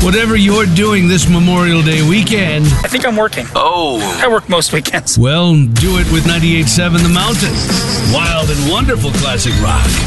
Whatever you're doing this Memorial Day weekend, I think I'm working. Oh. I work most weekends. well, do it with 98.7 The Mountain. Wild and wonderful classic rock.